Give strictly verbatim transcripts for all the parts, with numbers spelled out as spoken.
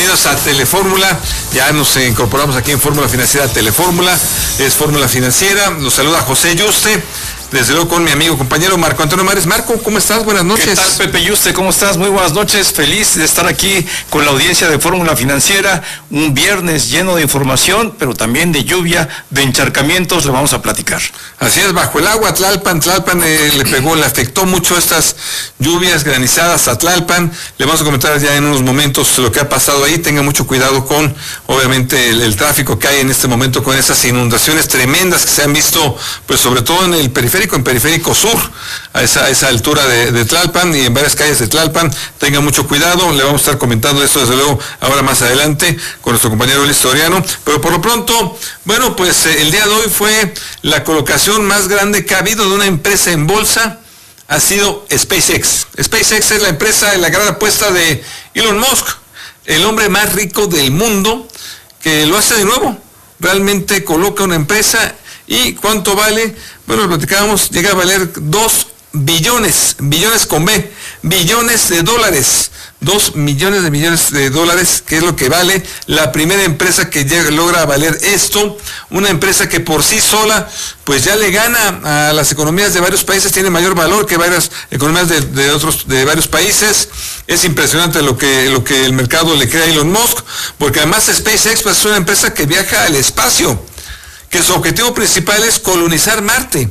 bienvenidos a Telefórmula. Ya nos incorporamos aquí en Fórmula Financiera Telefórmula. Es Fórmula Financiera. Nos saluda José Yuste. Desde luego con mi amigo, compañero Marco Antonio Mares. Marco, ¿cómo estás? Buenas noches. ¿Qué tal, Pepe Yuste? ¿Cómo estás? Muy buenas noches. Feliz de estar aquí con la audiencia de Fórmula Financiera. Un viernes lleno de información, pero también de lluvia, de encharcamientos. Le vamos a platicar. Así es, bajo el agua, Tlalpan. Tlalpan eh, le pegó, le afectó mucho estas lluvias granizadas a Tlalpan. Le vamos a comentar ya en unos momentos lo que ha pasado ahí. Tenga mucho cuidado con, obviamente, el, el tráfico que hay en este momento con esas inundaciones tremendas que se han visto, pues sobre todo en el periférico, en Periférico Sur, a esa, a esa altura de, de Tlalpan y en varias calles de Tlalpan. Tenga mucho cuidado, le vamos a estar comentando esto desde luego ahora más adelante con nuestro compañero Luis Soriano, pero por lo pronto, bueno, pues eh, el día de hoy fue la colocación más grande que ha habido de una empresa en bolsa, ha sido SpaceX. SpaceX es la empresa, la gran apuesta de Elon Musk, el hombre más rico del mundo, que lo hace de nuevo, realmente coloca una empresa. ¿Y cuánto vale? Bueno, lo platicábamos, llega a valer dos billones, billones con B, billones de dólares, dos millones de millones de dólares, que es lo que vale la primera empresa que llega, logra valer esto, una empresa que por sí sola, pues ya le gana a las economías de varios países, tiene mayor valor que varias economías de, de otros, de varios países. Es impresionante lo que, lo que el mercado le crea a Elon Musk, porque además SpaceX pues, es una empresa que viaja al espacio, que su objetivo principal es colonizar Marte.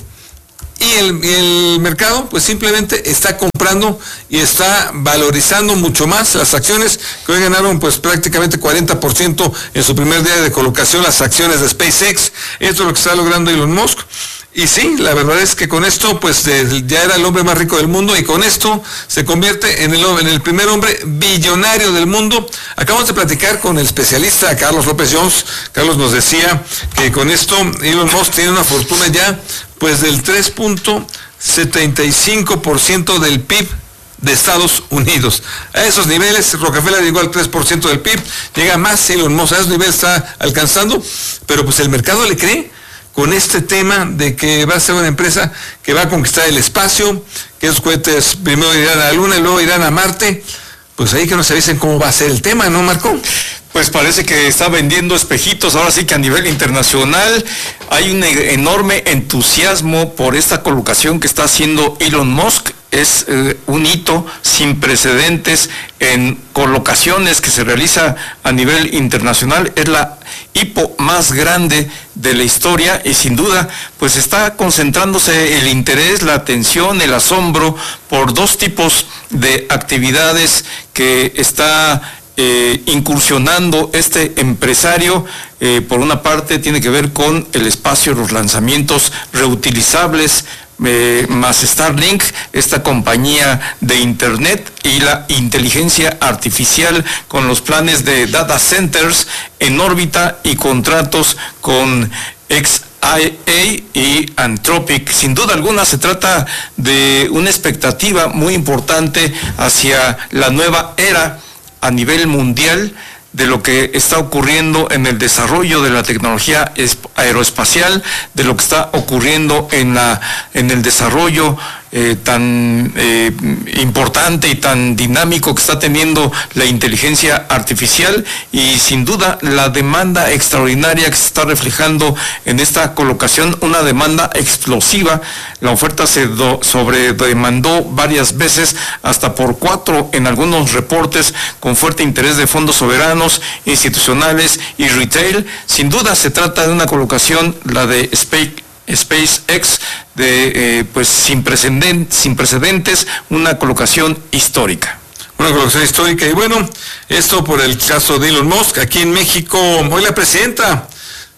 Y el, y el mercado pues simplemente está comprando y está valorizando mucho más las acciones, que hoy ganaron pues prácticamente cuarenta por ciento en su primer día de colocación las acciones de SpaceX. Esto es lo que está logrando Elon Musk. Y sí, la verdad es que con esto, pues de, ya era el hombre más rico del mundo y con esto se convierte en el, en el primer hombre billonario del mundo. Acabamos de platicar con el especialista Carlos López Jones. Carlos nos decía que con esto Elon Musk tiene una fortuna ya pues del tres punto setenta y cinco por ciento del P I B de Estados Unidos. A esos niveles, Rockefeller llegó al tres por ciento del P I B, llega más Elon Musk, a esos niveles está alcanzando, pero pues el mercado le cree con este tema de que va a ser una empresa que va a conquistar el espacio, que esos cohetes primero irán a la Luna y luego irán a Marte. Pues ahí que nos avisen cómo va a ser el tema, ¿no, Marco? Pues parece que está vendiendo espejitos, ahora sí que a nivel internacional hay un enorme entusiasmo por esta colocación que está haciendo Elon Musk. Es eh, un hito sin precedentes en colocaciones que se realiza a nivel internacional. Es la hipo más grande de la historia y sin duda pues está concentrándose el interés, la atención, el asombro por dos tipos de actividades que está Eh, incursionando este empresario. Eh, por una parte tiene que ver con el espacio, los lanzamientos reutilizables, eh, más Starlink, esta compañía de internet, y la inteligencia artificial con los planes de data centers en órbita y contratos con X A I y Anthropic. Sin duda alguna se trata de una expectativa muy importante hacia la nueva era a nivel mundial de lo que está ocurriendo en el desarrollo de la tecnología aeroespacial, de lo que está ocurriendo en la en el desarrollo eh, tan eh, importante y tan dinámico que está teniendo la inteligencia artificial, y sin duda la demanda extraordinaria que se está reflejando en esta colocación, una demanda explosiva. La oferta se do, sobredemandó varias veces, hasta por cuatro en algunos reportes, con fuerte interés de fondos soberanos, institucionales y retail. Sin duda se trata de una colocación, la de Space SpaceX, de eh, pues sin precedentes, sin precedentes, una colocación histórica. Una colocación histórica. Y bueno, esto por el caso de Elon Musk. Aquí en México, hoy la presidenta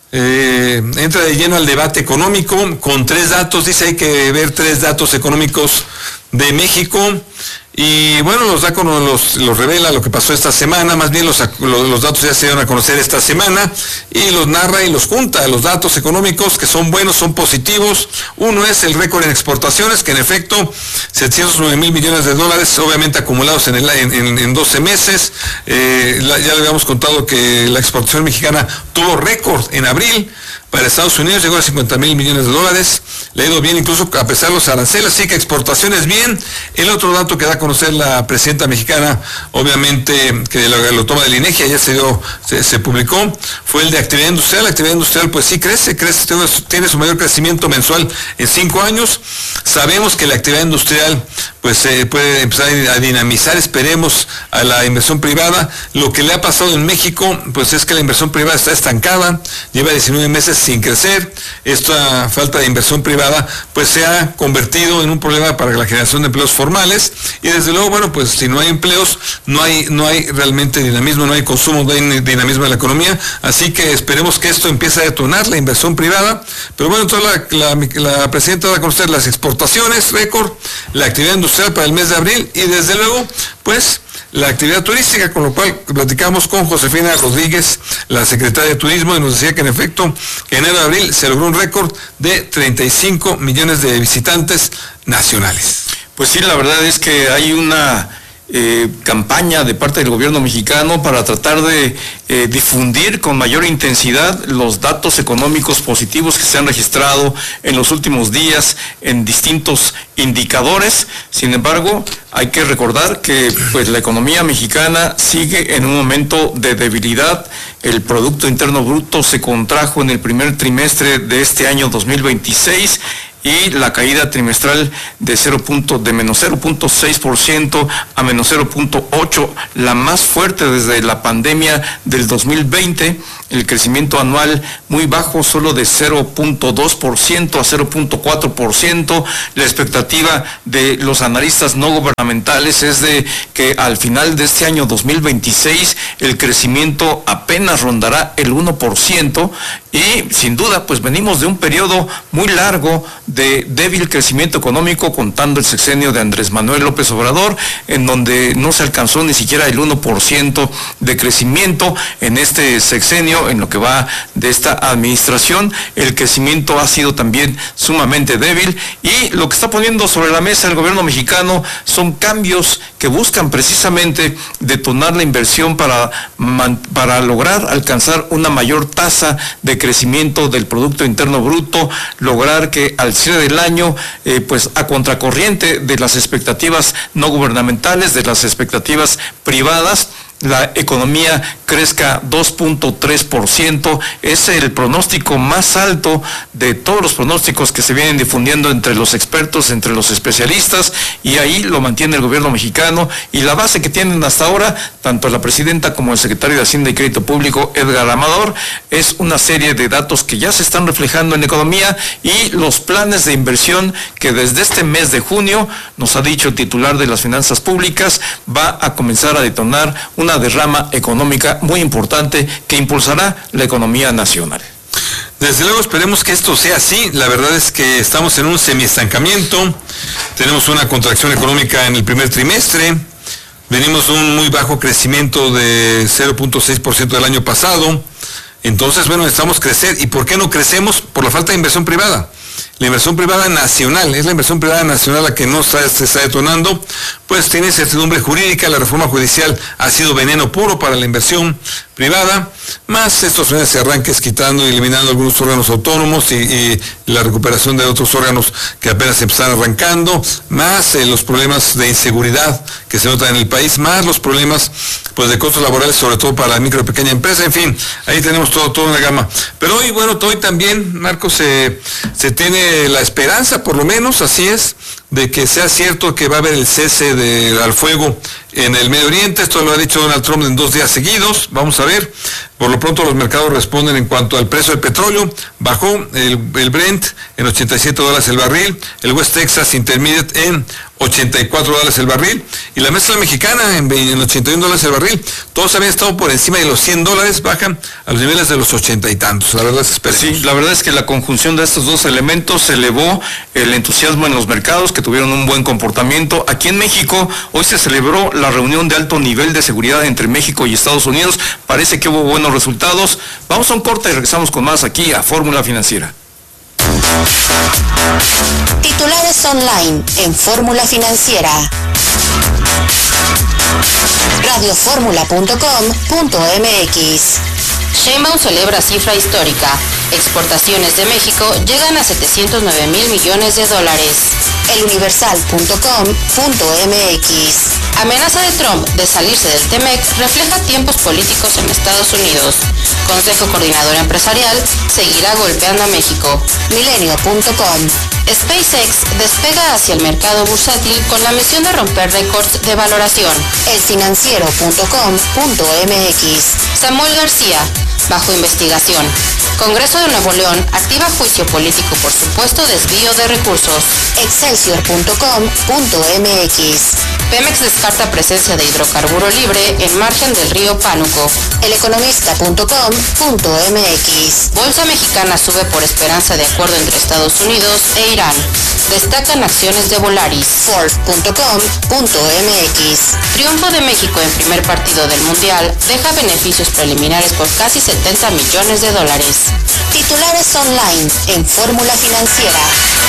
eh, entra de lleno al debate económico con tres datos. Dice hay que ver tres datos económicos de México. Y bueno, los da con los, los revela lo que pasó esta semana, más bien los, los, los datos ya se dieron a conocer esta semana, y los narra y los junta, los datos económicos que son buenos, son positivos. Uno es el récord en exportaciones, que en efecto, setecientos nueve mil millones de dólares, obviamente acumulados en, el, en, en, en doce meses. Eh, la, ya le habíamos contado que la exportación mexicana tuvo tuvo récord en abril. Para Estados Unidos llegó a cincuenta mil millones de dólares, le ha ido bien incluso a pesar de los aranceles, así que exportaciones bien. El otro dato que da a conocer la presidenta mexicana, obviamente que lo, lo toma del INEGI, ayer se, dio, se, se publicó, fue el de actividad industrial. La actividad industrial pues sí crece, crece, tiene su mayor crecimiento mensual en cinco años. Sabemos que la actividad industrial pues eh, puede empezar a dinamizar, esperemos, a la inversión privada. Lo que le ha pasado en México pues es que la inversión privada está estancada, lleva diecinueve meses sin crecer. Esta falta de inversión privada pues se ha convertido en un problema para la generación de empleos formales, y desde luego, bueno, pues si no hay empleos, no hay, no hay realmente dinamismo, no hay consumo, no hay dinamismo en la economía, así que esperemos que esto empiece a detonar la inversión privada. Pero bueno, entonces la, la, la presidenta da a conocer las exportaciones, récord, la actividad industrial para el mes de abril, y desde luego, pues, la actividad turística, con lo cual platicamos con Josefina Rodríguez, la secretaria de Turismo, y nos decía que en efecto, en enero de abril se logró un récord de treinta y cinco millones de visitantes nacionales. Pues sí, la verdad es que hay una eh, campaña de parte del gobierno mexicano para tratar de eh, difundir con mayor intensidad los datos económicos positivos que se han registrado en los últimos días en distintos indicadores. Sin embargo, hay que recordar que pues la economía mexicana sigue en un momento de debilidad. El Producto Interno Bruto se contrajo en el primer trimestre de este año dos mil veintiséis, y la caída trimestral de cero. de menos cero punto seis por ciento a menos cero punto ocho por ciento, la más fuerte desde la pandemia del dos mil veinte. El crecimiento anual muy bajo, solo de cero punto dos por ciento a cero punto cuatro por ciento. La expectativa de los analistas no gubernamentales es de que al final de este año dos mil veintiséis el crecimiento apenas rondará el uno por ciento, y sin duda pues venimos de un periodo muy largo de débil crecimiento económico, contando el sexenio de Andrés Manuel López Obrador, en donde no se alcanzó ni siquiera el uno por ciento de crecimiento. En este sexenio, en lo que va de esta administración, el crecimiento ha sido también sumamente débil, y lo que está poniendo sobre la mesa el gobierno mexicano son cambios que buscan precisamente detonar la inversión para, para lograr alcanzar una mayor tasa de crecimiento del Producto Interno Bruto, lograr que al cierre del año, eh, pues a contracorriente de las expectativas no gubernamentales, de las expectativas privadas, la economía crezca dos punto tres por ciento. Es el pronóstico más alto de todos los pronósticos que se vienen difundiendo entre los expertos, entre los especialistas, y ahí lo mantiene el gobierno mexicano. Y la base que tienen hasta ahora, tanto la presidenta como el secretario de Hacienda y Crédito Público, Edgar Amador, es una serie de datos que ya se están reflejando en la economía, y los planes de inversión que desde este mes de junio, nos ha dicho el titular de las finanzas públicas, va a comenzar a detonar una Una derrama económica muy importante que impulsará la economía nacional. Desde luego esperemos que esto sea así. La verdad es que estamos en un semiestancamiento, tenemos una contracción económica en el primer trimestre, venimos de un muy bajo crecimiento de cero punto seis por ciento del año pasado. Entonces, bueno, necesitamos crecer. ¿Y por qué no crecemos? Por la falta de inversión privada. La inversión privada nacional, es la inversión privada nacional la que no está, se está detonando, pues tiene incertidumbre jurídica. La reforma judicial ha sido veneno puro para la inversión privada, más estos arranques quitando y eliminando algunos órganos autónomos y, y la recuperación de otros órganos que apenas se están arrancando, más eh, los problemas de inseguridad que se notan en el país, más los problemas pues de costos laborales, sobre todo para la micro y pequeña empresa. En fin, ahí tenemos todo, toda una gama. Pero hoy, bueno, hoy también, Marcos, se, se tiene la esperanza, por lo menos, así es, de que sea cierto que va a haber el cese de, al fuego en el Medio Oriente. Esto lo ha dicho Donald Trump en dos días seguidos. Vamos a ver. Por lo pronto los mercados responden en cuanto al precio del petróleo. Bajó el, el Brent en ochenta y siete dólares el barril, el West Texas Intermediate en ochenta y cuatro dólares el barril, y la mezcla mexicana en, en ochenta y un dólares el barril. Todos habían estado por encima de los cien dólares, bajan a los niveles de los ochenta y tantos. La verdad es que sí, la verdad es que la conjunción de estos dos elementos elevó el entusiasmo en los mercados, que tuvieron un buen comportamiento. Aquí en México, hoy se celebró la reunión de alto nivel de seguridad entre México y Estados Unidos. Parece que hubo buenos resultados. Vamos a un corte y regresamos con más aquí a Fórmula Financiera. Titulares online en Fórmula Financiera. radio fórmula punto com punto m x. Sheinbaum celebra cifra histórica. Exportaciones de México llegan a setecientos nueve mil millones de dólares. eluniversal punto com punto m x. Amenaza de Trump de salirse del T M E C refleja tiempos políticos en Estados Unidos. Consejo Coordinador Empresarial seguirá golpeando a México. milenio punto com. SpaceX despega hacia el mercado bursátil con la misión de romper récords de valoración. elfinanciero punto com punto m x. Samuel García, bajo investigación. Congreso de Nuevo León activa juicio político por supuesto desvío de recursos. excelsior punto com punto m x. Pemex descarta presencia de hidrocarburo libre en margen del río Pánuco. eleconomista punto com punto m x. Bolsa mexicana sube por esperanza de acuerdo entre Estados Unidos e Irán. Destacan acciones de Volaris. Forbes punto com punto m x. Triunfo de México en primer partido del Mundial deja beneficios preliminares por casi setenta millones de dólares. Titulares online en Fórmula Financiera.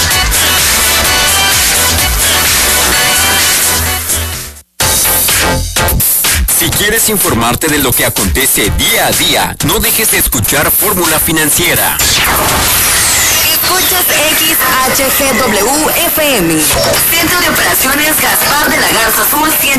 Si quieres informarte de lo que acontece día a día, no dejes de escuchar Fórmula Financiera. Escuchas X H G W F M. Centro de Operaciones Gaspar de la Garza Azul ciento